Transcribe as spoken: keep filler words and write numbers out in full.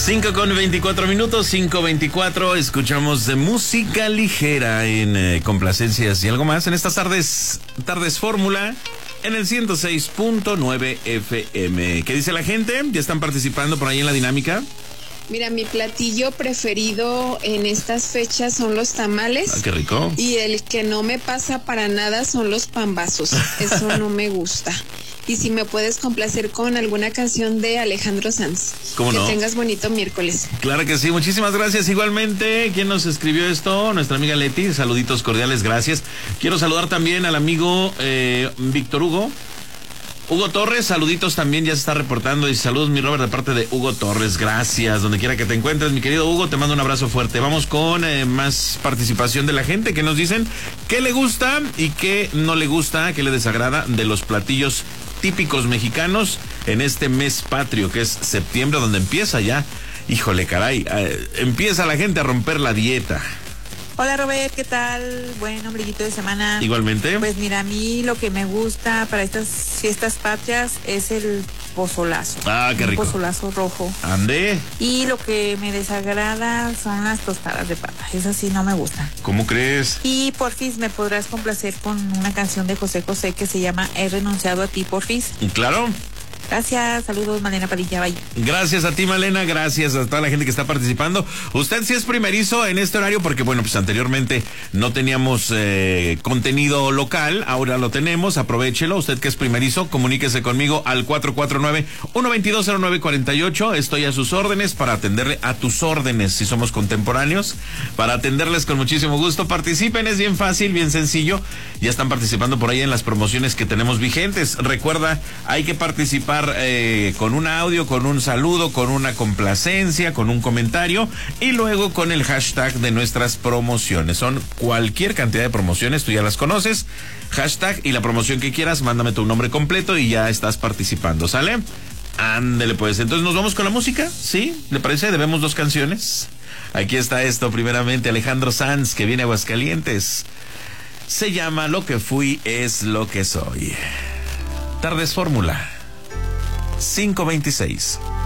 cinco con veinticuatro minutos, cinco veinticuatro, escuchamos de música ligera en eh, complacencias y algo más en estas tardes, tardes fórmula en el ciento seis punto nueve F M. ¿Qué dice la gente? ¿Ya están participando por ahí en la dinámica? Mira, mi platillo preferido en estas fechas son los tamales. Ah, qué rico. Y el que no me pasa para nada son los pambazos. Eso no me gusta. Y si me puedes complacer con alguna canción de Alejandro Sanz. ¿Cómo no? Que tengas bonito miércoles. Claro que sí, muchísimas gracias. Igualmente, ¿quién nos escribió esto? Nuestra amiga Leti, saluditos cordiales, gracias. Quiero saludar también al amigo eh, Víctor Hugo. Hugo Torres, saluditos también, ya se está reportando. Y saludos, mi Robert, de parte de Hugo Torres. Gracias, donde quiera que te encuentres, mi querido Hugo, te mando un abrazo fuerte. Vamos con eh, más participación de la gente que nos dicen qué le gusta y qué no le gusta, qué le desagrada de los platillos típicos mexicanos en este mes patrio, que es septiembre, donde empieza ya, híjole, caray, eh, empieza la gente a romper la dieta. Hola Robert, ¿qué tal? Buen ombliguito de semana. Igualmente. Pues mira, a mí lo que me gusta para estas fiestas patrias es el pozolazo. Ah, qué rico. Un pozolazo rojo. Ande. Y lo que me desagrada son las tostadas de papa. Esas sí no me gustan. ¿Cómo crees? Y porfis, ¿me podrás complacer con una canción de José José que se llama He renunciado a ti, porfis? Claro. Gracias, saludos, Malena Padilla, bye. Gracias a ti, Malena, gracias a toda la gente que está participando. Usted sí es primerizo en este horario porque, bueno, pues anteriormente no teníamos eh, contenido local, ahora lo tenemos, aprovéchelo. Usted que es primerizo, comuníquese conmigo al cuatro cuatro nueve, uno dos dos, cero nueve cuatro ocho. Estoy a sus órdenes para atenderle a tus órdenes, si somos contemporáneos, para atenderles con muchísimo gusto. Participen, es bien fácil, bien sencillo. Ya están participando por ahí en las promociones que tenemos vigentes. Recuerda, hay que participar Eh, con un audio, con un saludo, con una complacencia, con un comentario y luego con el hashtag de nuestras promociones. Son cualquier cantidad de promociones, tú ya las conoces. Hashtag y la promoción que quieras, mándame tu nombre completo y ya estás participando, ¿sale? Ándele pues, entonces nos vamos con la música, ¿sí? ¿Le parece? ¿Debemos dos canciones? Aquí está esto, primeramente Alejandro Sanz, que viene a Aguascalientes. Se llama Lo que fui es lo que soy. Tardes Fórmula cinco veintiséis.